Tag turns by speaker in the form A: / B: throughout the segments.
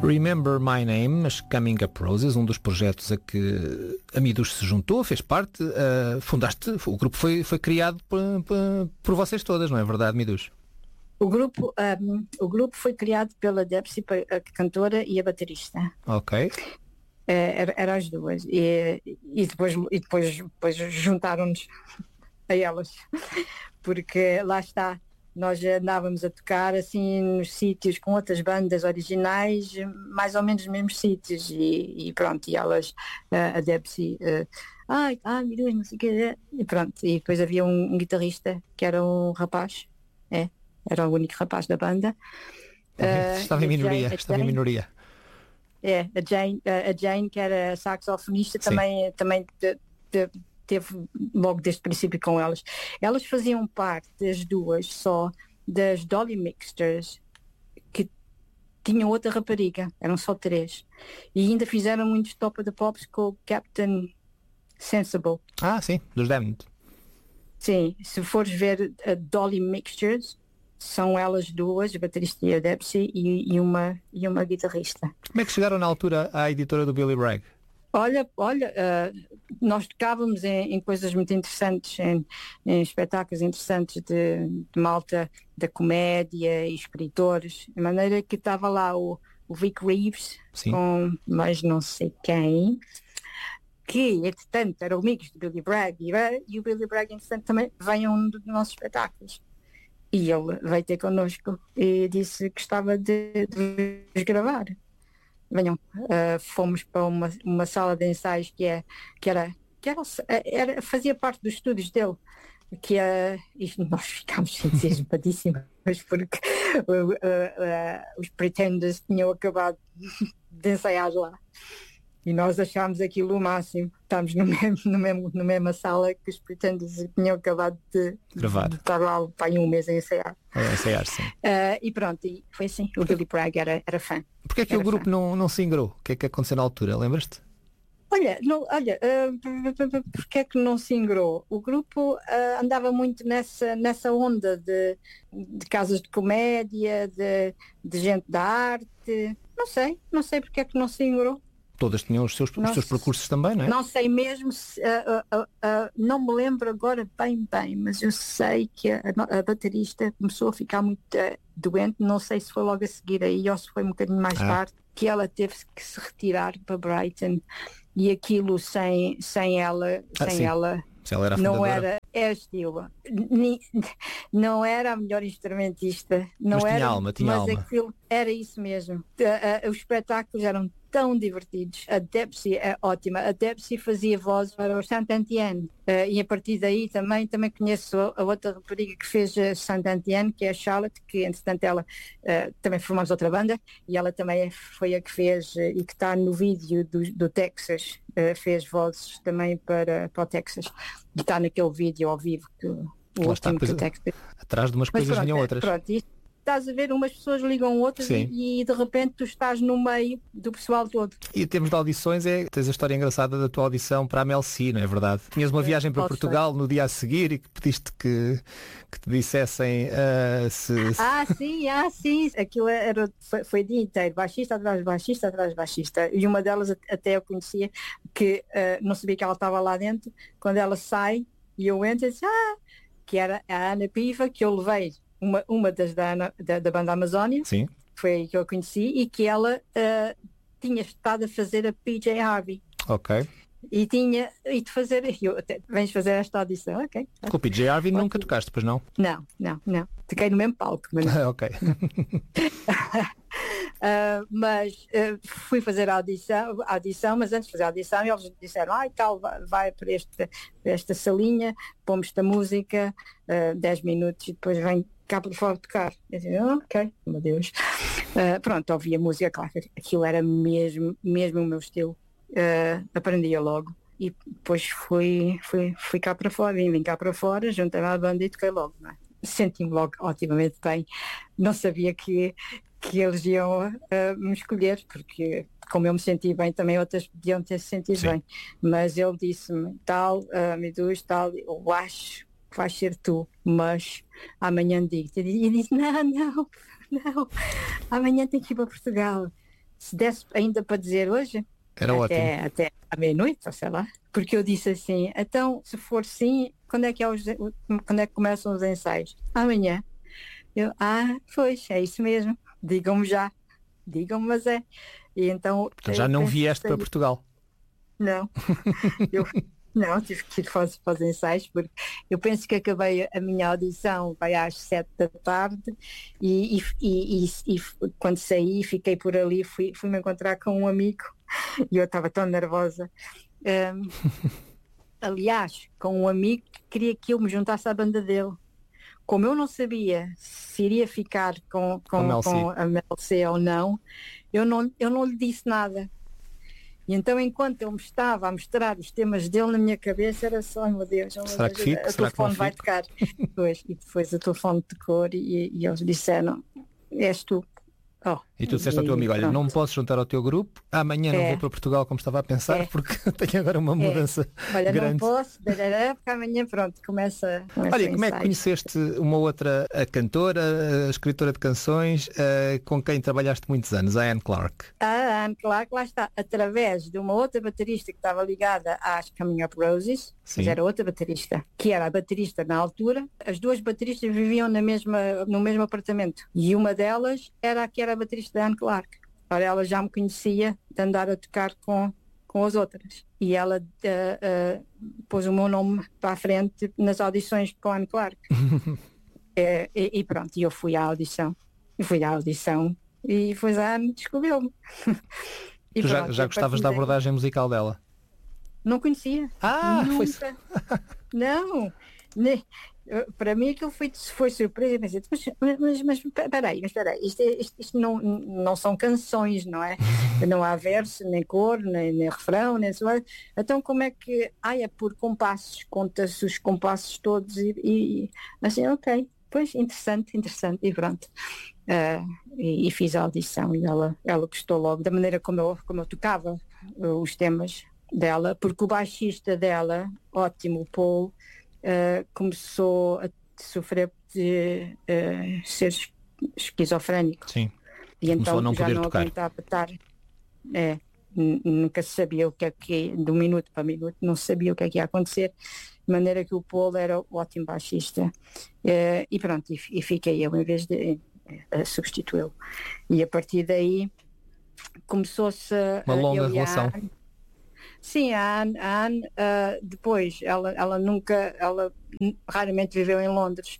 A: Remember My Name, mas Coming Up Roses, um dos projetos a que a Midus se juntou, fez parte, fundaste, o grupo foi criado por vocês todas, não é verdade, Midus?
B: O grupo foi criado pela Debsy, a cantora e a baterista.
A: Ok.
B: Eram as duas. E depois juntaram-nos a elas. Porque lá está, nós andávamos a tocar assim nos sítios com outras bandas originais, mais ou menos nos mesmos sítios, e pronto, e elas, a Debsy, meu Deus, não sei o que, e pronto, e depois havia um guitarrista que era um rapaz, era o único rapaz da banda.
A: Estava em minoria.
B: A Jane, que era saxofonista, também teve logo desde o princípio com elas. Elas faziam parte, das duas só, das Dolly Mixtures, que tinham outra rapariga, eram só 3. E ainda fizeram muitos Top of the Pops com o Captain Sensible.
A: Sim, dos Damned.
B: Sim, se fores ver a Dolly Mixtures, são elas duas, a baterista e a Debsy, e uma guitarrista.
A: Como é que chegaram na altura à editora do Billy Bragg?
B: Olha, nós tocávamos em coisas muito interessantes, em espetáculos interessantes de malta da comédia e escritores, de maneira que estava lá o Vic Reeves,
A: sim,
B: com mais não sei quem, que entretanto era o amigo do Billy Bragg, e o Billy Bragg entretanto também veio a um dos nossos espetáculos. E ele veio ter connosco e disse que gostava de os gravar. Venham, fomos para uma sala de ensaios que fazia parte dos estúdios dele, e nós ficámos entusiasmadíssimos porque os Pretenders tinham acabado de ensaiar lá. E nós achámos aquilo o máximo. Estávamos na mesma sala que os Pretenders tinham acabado de
A: gravar.
B: De estar lá para um mês a ensaiar.
A: Sim.
B: E pronto, e foi assim. O Billy Bragg era fã.
A: Porquê é que o grupo não se ingrou? O que é que aconteceu na altura? Lembras-te?
B: Olha, porque é que não se ingrou? O grupo andava muito nessa onda de casas de comédia, de gente da arte. Não sei porque é que não se ingrou.
A: Todas tinham os seus percursos também, não é?
B: Não sei mesmo, não me lembro agora bem, mas eu sei que a baterista começou a ficar muito doente, não sei se foi logo a seguir aí ou se foi um bocadinho mais tarde, que ela teve que se retirar para Brighton, e aquilo sem ela,
A: se ela era
B: não era estilo, não era a melhor instrumentista, não
A: mas
B: era,
A: tinha alma.
B: Mas aquilo era isso mesmo. Os espetáculos eram tão divertidos. A Debsy é ótima. A Debsy fazia voz para o Saint-Étienne, e a partir daí também conheço a outra rapariga que fez Saint-Étienne, que é a Charlotte, que entretanto ela também formamos outra banda, e ela também foi a que fez e que está no vídeo do Texas, fez vozes também para o Texas, e está naquele vídeo ao vivo que o último do Texas.
A: Atrás de umas coisas vinham outras.
B: Pronto, estás a ver, umas pessoas ligam outras, e de repente tu estás no meio do pessoal todo.
A: E em termos de audições, tens a história engraçada da tua audição para a Mel C, não é verdade? Tinhas uma viagem para Portugal no dia a seguir e que pediste que te dissessem se...
B: Sim, aquilo foi o dia inteiro, baixista atrás de baixista atrás de baixista, e uma delas até eu conhecia, que não sabia que ela estava lá dentro. Quando ela sai e eu entro, disse, que era a Ana Piva, que eu levei, uma das da banda Amazónia. Sim. Foi aí que eu conheci, e que ela tinha estado a fazer a PJ Harvey.
A: Ok.
B: E tinha de fazer, vens fazer esta audição, ok.
A: Com o PJ Harvey nunca tocaste, pois não?
B: Não. Toquei no mesmo palco. Mas não.
A: Ok.
B: Mas fui fazer a audição, mas antes de fazer a audição eles disseram, tal, vai para esta salinha, pomos-te a música, 10 minutos, e depois vem cá para fora tocar. Eu disse, ok, meu Deus. Pronto, ouvi a música, claro, aquilo era mesmo o meu estilo. Aprendia logo, e depois fui cá para fora, vim cá para fora, juntei-me à banda e toquei logo, não é? Senti-me logo otimamente bem. Não sabia que eles iam me escolher, porque como eu me senti bem, também outras podiam ter se sentido bem, mas ele disse-me, Midus, eu acho que vais ser tu, mas amanhã digo-te. E disse, não, amanhã tenho que ir para Portugal. se desse ainda para dizer hoje,
A: Era ótimo.
B: até à meia-noite, ou sei lá, porque eu disse assim, então, se for sim, quando é que começam os ensaios? Amanhã. Eu, pois, é isso mesmo, digam-me já, digam-me, mas é. E então,
A: Já não vieste para Portugal?
B: Não, não, tive que ir para os ensaios, porque eu penso que acabei a minha audição vai às 7 da tarde e quando saí, fiquei por ali, fui-me encontrar com um amigo e eu estava tão nervosa. Aliás, com um amigo que queria que eu me juntasse à banda dele. Como eu não sabia se iria ficar com a Mel C ou não, eu não lhe disse nada. E então, enquanto ele me estava a mostrar os temas dele na minha cabeça, era só, meu Deus,
A: será que fico?
B: o telefone vai tocar. E depois o telefone tocou e eles disseram, és tu.
A: E tu disseste ao teu amigo, olha, não me posso juntar ao teu grupo, amanhã não vou para Portugal como estava a pensar, porque tenho agora uma mudança
B: olha,
A: grande.
B: Não posso, porque amanhã começa
A: olha, como é que conheceste uma outra cantora, a escritora de canções, com quem trabalhaste muitos anos, a Anne Clark?
B: A Anne Clark, lá está, através de uma outra baterista que estava ligada às Coming Up Roses, mas era outra baterista, que era a baterista na altura. As duas bateristas viviam no mesmo apartamento, e uma delas era a que era a baterista da Anne Clark. Ora, ela já me conhecia de andar a tocar com as outras. E ela pôs o meu nome para a frente nas audições com a Anne Clark. E pronto, eu fui à audição. E depois a Anne descobriu-me.
A: Tu já gostavas da abordagem musical dela?
B: Não conhecia. Nunca. Não. Para mim aquilo foi surpresa. Pensei, mas espera aí, isto não são canções, não é? Não há verso, nem cor, nem refrão, nem então como é que é por compassos, conta-se os compassos todos e assim, ok, pois interessante e pronto. E fiz a audição e ela gostou logo da maneira como eu tocava os temas dela, porque o baixista dela, ótimo, o Paul, começou a sofrer de ser esquizofrénico.
A: Sim.
B: E então
A: não
B: já não
A: tocar.
B: aguentava estar. Nunca sabia o que é que, de um minuto para minuto, não sabia o que é que ia acontecer, de maneira que o Paul era um ótimo baixista. E pronto, e fiquei eu em vez de substituí-lo. E a partir daí começou-se
A: uma longa relação.
B: Sim, a Anne depois, ela raramente viveu em Londres,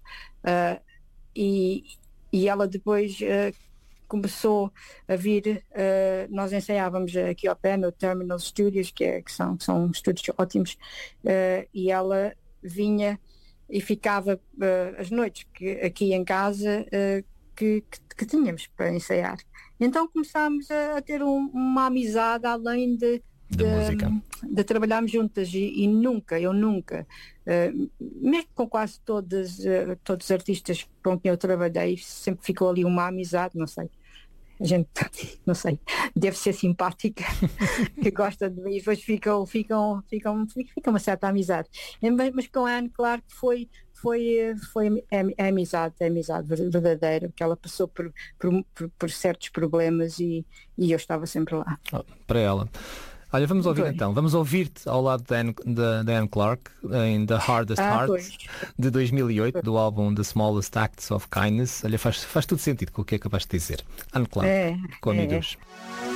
B: e ela depois começou a vir, nós ensaiávamos aqui ao pé no Terminal Studios, que são estúdios ótimos, e ela vinha e ficava as noites aqui em casa que tínhamos para ensaiar. Então começámos a ter uma amizade além de
A: música,
B: de trabalharmos juntas e eu nunca, mesmo com quase todos os artistas com quem eu trabalhei, sempre ficou ali uma amizade, não sei, a gente, não sei, deve ser simpática, que gosta de mim, e depois fica uma certa amizade. Mas com a Anne Clark foi amizade verdadeira, porque ela passou por certos problemas e eu estava sempre lá.
A: Para ela. Olha, vamos ouvir então. Vamos ouvir-te ao lado da Anne Clark em The Hardest Heart de 2008, do álbum The Smallest Acts of Kindness. Olha, faz tudo sentido com o que acabaste de dizer. Anne Clark, com Amigos.